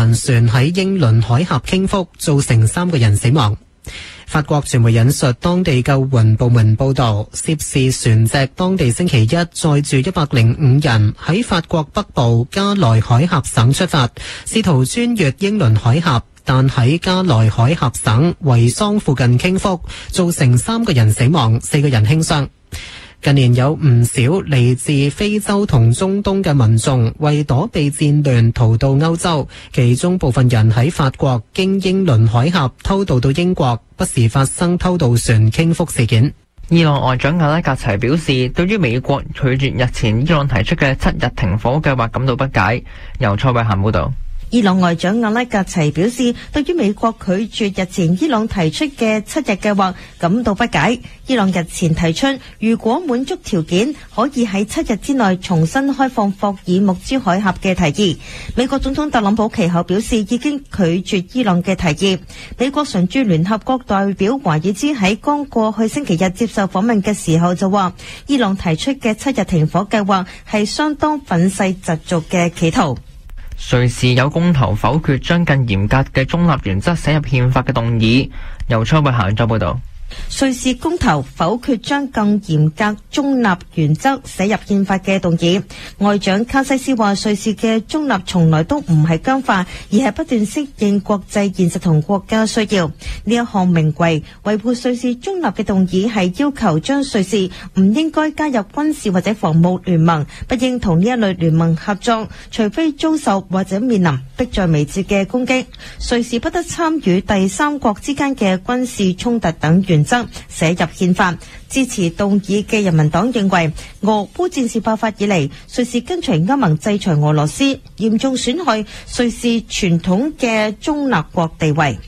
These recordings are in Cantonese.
帆船喺英倫海峽傾覆，造成3個人死亡。法國傳媒引述當地救援部門報道，涉事船隻當地星期一載住105人喺法國北部加萊海峽省出發，試圖穿越英倫海峽，但喺加萊海峽省維桑附近傾覆，造成3個人死亡，4個人輕傷。近年有唔少嚟自非洲同中東嘅民眾為躲避戰亂逃到歐洲，其中部分人喺法國經英倫海峽偷渡到英國，不時發生偷渡船傾覆事件。 伊朗外長阿拉格齊表示，對於美國拒絕日前伊朗提出嘅7日停火計劃感到不解。由蔡慧嫻報道。 伊朗外長阿拉格齊表示，對於美國拒絕日前伊朗提出嘅7日計劃感到不解。伊朗日前提出，如果滿足條件，可以喺7日之內重新開放霍爾木茲海峽嘅提議。美國總統特朗普其後表示，已經拒絕伊朗嘅提議。美國常駐聯合國代表華爾茲喺剛過去星期日接受訪問嘅時候就話，伊朗提出嘅7日停火計劃係相當憤世嫉俗嘅企圖。 瑞士有公投否決將更嚴格嘅中立原則寫入憲法嘅動議。由蔡慧嫻再報道。 瑞士公投否決將更嚴格中立原則寫入憲法嘅動議。外長卡西斯話，瑞士嘅中立從來都唔係僵化，而係不斷適應國際現實同國家需要。呢一項名為維護瑞士中立嘅動議係要求將瑞士唔應該加入軍事或者防務聯盟，不應同呢一類聯盟合作，除非遭受或者面臨迫在眉睫嘅攻擊。瑞士不得參與第三國之間嘅軍事衝突等原則寫入憲法。支持動議嘅人民黨認為，俄烏戰事爆發以嚟，瑞士跟隨歐盟制裁俄羅斯，嚴重損害瑞士傳統嘅中立國地位。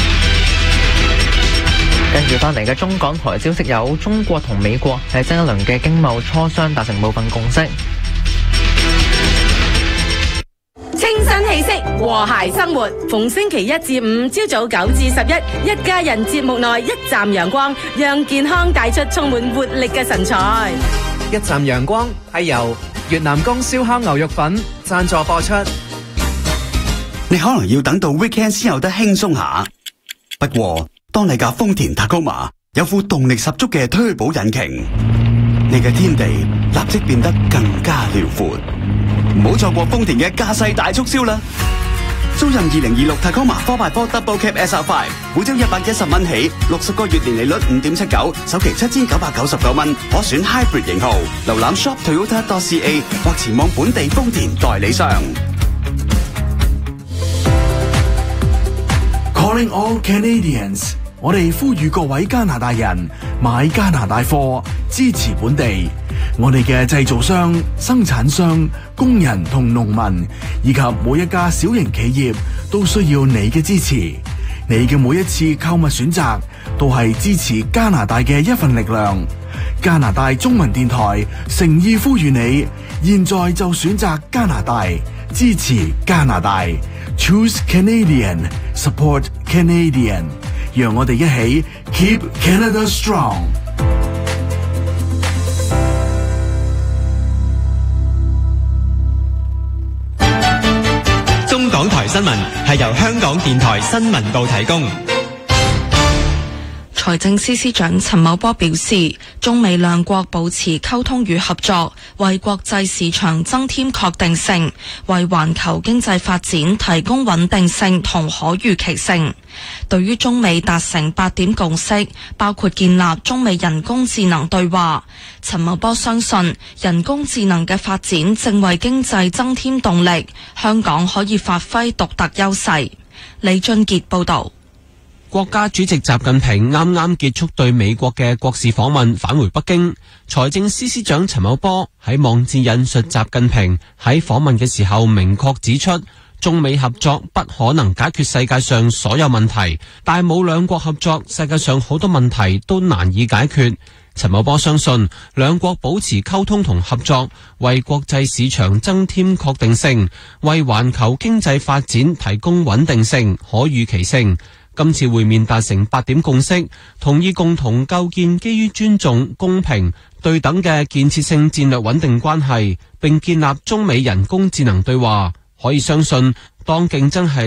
跟住翻嚟嘅中港台消息有，中國同美國喺新一輪嘅經貿磋商達成部分共識。 清新氣息，和諧生活。逢星期一至五朝早9至11，一家人節目內一站陽光，讓健康帶出充滿活力嘅神采。 一站陽光係由越南公燒烤牛肉粉贊助播出。 你可能要等到 weekend 先有得輕鬆下，不過當你架豐田 Tacoma 有副動力十足嘅推保引擎，你嘅天地立即變得更加遼闊。唔好錯過豐田嘅駕駛大促銷啦！租賃2026 Tacoma 4x4 Double Cab SR5，每周110蚊起，60個月年利率5.79%，首期7999蚊，可選 Hybrid 型號。瀏覽 shop Toyota.ca 或前往本地豐田代理商。 Calling all Canadians， 我哋呼籲各位加拿大人買加拿大貨，支持本地。我哋嘅製造商、生產商、工人同農民，以及每一家小型企業都需要你嘅支持。你嘅每一次購物選擇都係支持加拿大嘅一份力量。加拿大中文電台誠意呼籲你，現在就選擇加拿大，支持加拿大。Choose Canadian, support Canadian。讓我哋一起 Keep Canada Strong。 中港台新聞係由香港電台新聞部提供。 財政司司長陳茂波表示，中美兩國保持溝通與合作，為國際市場增添確定性，為環球經濟發展提供穩定性同可預期性。對於中美達成8點共識，包括建立中美人工智能對話，陳茂波相信人工智能嘅發展正為經濟增添動力，香港可以發揮獨特優勢。李俊傑報導。 國家主席習近平啱啱結束對美國嘅國事訪問，返回北京。財政司司長陳茂波喺網誌引述習近平喺訪問嘅時候明確指出，中美合作不可能解決世界上所有問題，但冇兩國合作，世界上好多問題都難以解決。陳茂波相信兩國保持溝通同合作，為國際市場增添確定性，為環球經濟發展提供穩定性、可預期性。今次會面達成8點共識，同意共同構建基於尊重、公平、對等嘅建設性戰略穩定關係，並建立中美人工智能對話。可以相信，當競爭係